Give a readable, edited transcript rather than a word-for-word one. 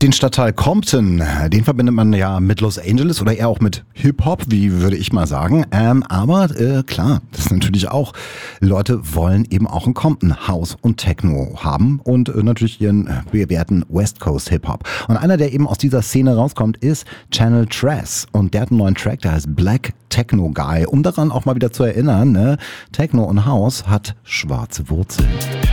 Den Stadtteil Compton, den verbindet man ja mit Los Angeles oder eher auch mit Hip-Hop, wie würde ich mal sagen. Aber klar, das ist natürlich auch, Leute wollen eben auch in Compton House und Techno haben und natürlich ihren bewährten West Coast Hip-Hop. Und einer, der eben aus dieser Szene rauskommt, ist Channel Tres. Und der hat einen neuen Track, der heißt Black Techno Guy. Um daran auch mal wieder zu erinnern, ne? Techno und House hat schwarze Wurzeln.